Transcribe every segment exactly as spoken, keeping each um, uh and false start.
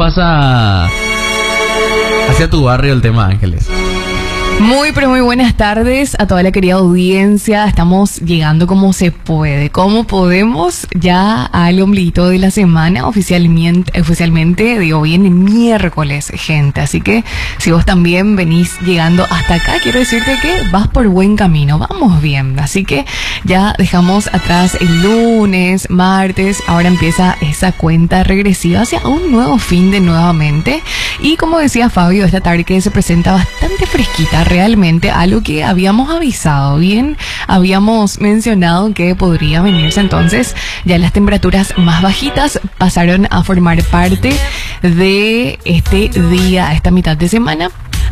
pasa hacia tu barrio el tema, Ángeles? Muy, pero muy buenas tardes a toda la querida audiencia. Estamos llegando como se puede, como podemos, ya al ombliguito de la semana, oficialmente, oficialmente digo bien, miércoles, gente. Así que si vos también venís llegando hasta acá, quiero decirte que vas por buen camino, vamos bien. Así que ya dejamos atrás el lunes, martes, ahora empieza esa cuenta regresiva hacia un nuevo fin de nuevamente. Y como decía Fabio, esta tarde que se presenta bastante fresquita, realmente algo que habíamos avisado, bien, habíamos mencionado que podría venirse. Entonces ya las temperaturas más bajitas pasaron a formar parte de este día, esta mitad de semana.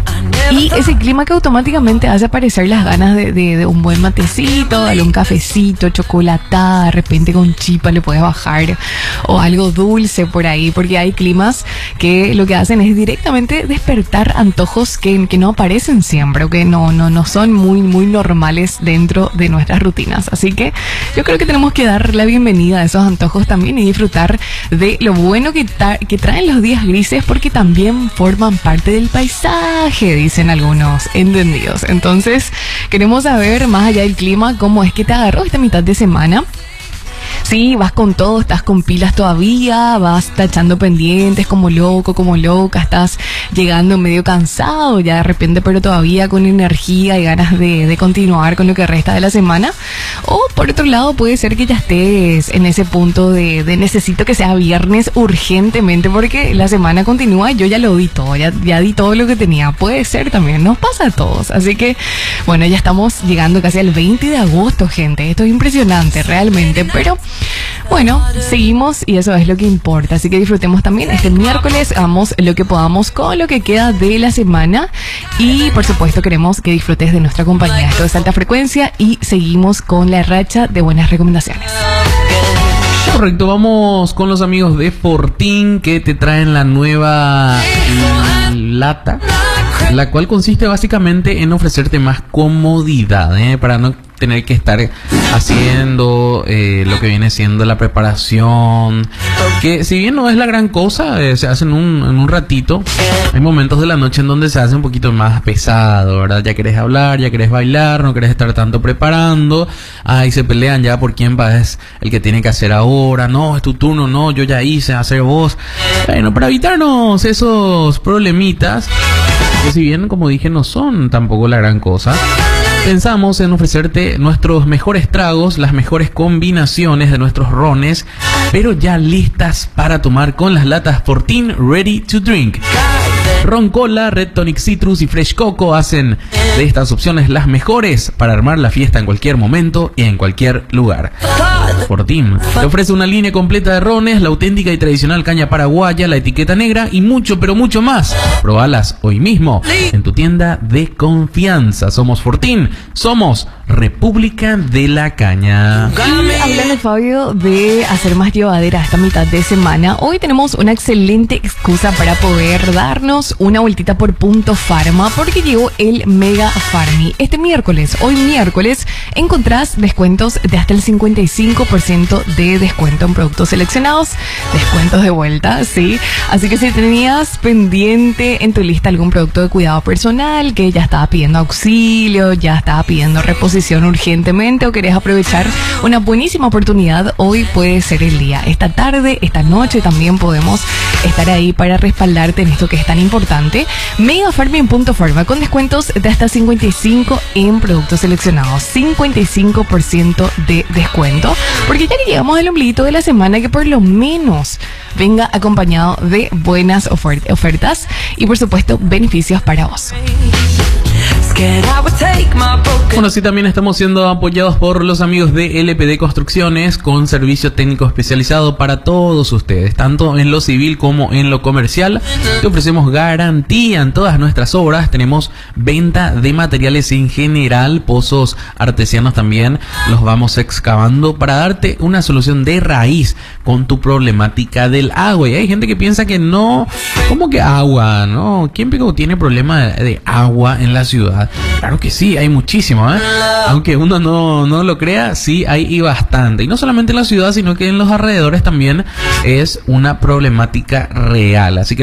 Y ese clima que automáticamente hace aparecer las ganas de, de, de un buen matecito, darle un cafecito, chocolatada, de repente con chipa le puedes bajar, o algo dulce por ahí, porque hay climas que lo que hacen es directamente despertar antojos que, que no aparecen siempre, o que no, no, no son muy, muy normales dentro de nuestras rutinas. Así que yo creo que tenemos que dar la bienvenida a esos antojos también y disfrutar de lo bueno que, ta- que traen los días grises, porque también forman parte del paisaje, dicen algunos entendidos. Entonces queremos saber, más allá del clima, cómo es que te agarró esta mitad de semana. Sí, vas con todo, estás con pilas todavía, vas tachando pendientes como loco, como loca, estás llegando medio cansado ya de repente, pero todavía con energía y ganas de, de continuar con lo que resta de la semana. O por otro lado puede ser que ya estés en ese punto de, de necesito que sea viernes urgentemente porque la semana continúa y yo ya lo di todo, ya, ya di todo lo que tenía. Puede ser también, nos pasa a todos. Así que bueno, ya estamos llegando casi al veinte de agosto, gente. Esto es impresionante realmente, pero bueno, seguimos y eso es lo que importa. Así que disfrutemos también este miércoles, hagamos lo que podamos con lo que queda de la semana y por supuesto queremos que disfrutes de nuestra compañía. Esto es Alta Frecuencia y seguimos con la racha de buenas recomendaciones. Correcto, vamos con los amigos de Fortín que te traen la nueva lata, la cual consiste básicamente en ofrecerte más comodidad, ¿eh? Para no tener que estar haciendo eh, lo que viene siendo la preparación, que si bien no es la gran cosa, eh, se hace en un, en un ratito. Hay momentos de la noche en donde se hace un poquito más pesado, ¿verdad? Ya querés hablar, ya querés bailar, no querés estar tanto preparando. Ahí se pelean ya por quién va, es el que tiene que hacer ahora. No, es tu turno, no, yo ya hice, hacer vos. Bueno, para evitarnos esos problemitas, que si bien, como dije, no son tampoco la gran cosa, pensamos en ofrecerte nuestros mejores tragos, las mejores combinaciones de nuestros rones, pero ya listas para tomar con las latas Fortín Ready to Drink. Ron Cola, Red Tonic Citrus y Fresh Coco hacen de estas opciones las mejores para armar la fiesta en cualquier momento y en cualquier lugar. Fortín te ofrece una línea completa de rones, la auténtica y tradicional caña paraguaya, la etiqueta negra y mucho, pero mucho más. Probalas hoy mismo en tu tienda de confianza. Somos Fortín, somos República de la Caña. Y hablando, Fabio, de hacer más llevadera esta mitad de semana, hoy tenemos una excelente excusa para poder darnos una vueltita por Punto Pharma, porque llegó el Mega Farmi. Este miércoles, hoy miércoles, encontrás descuentos de hasta el cincuenta y cinco por ciento de descuento en productos seleccionados, descuentos de vuelta, sí. Así que si tenías pendiente en tu lista algún producto de cuidado personal que ya estaba pidiendo auxilio, ya estaba pidiendo reposición urgentemente, o querés aprovechar una buenísima oportunidad, hoy puede ser el día. Esta tarde, esta noche también podemos estar ahí para respaldarte en esto que es tan importante. Mega Farmi en Punto Pharma con descuentos de hasta cincuenta y cinco en productos seleccionados, cincuenta y cinco por ciento de descuento, porque ya que llegamos al ombliguito de la semana, que por lo menos venga acompañado de buenas ofert- ofertas y por supuesto beneficios para vos. Bueno, sí, también estamos siendo apoyados por los amigos de L P D Construcciones, con servicio técnico especializado para todos ustedes, tanto en lo civil como en lo comercial. Te ofrecemos garantía en todas nuestras obras. Tenemos venta de materiales en general, pozos artesianos también los vamos excavando para darte una solución de raíz con tu problemática del agua. Y hay gente que piensa que no, ¿cómo que agua? ¿No? ¿Quién tiene problema de, de agua en la ciudad? Claro que sí, hay muchísimo, ¿eh? Aunque uno no, no lo crea, sí hay y bastante. Y no solamente en la ciudad, sino que en los alrededores también es una problemática real. Así que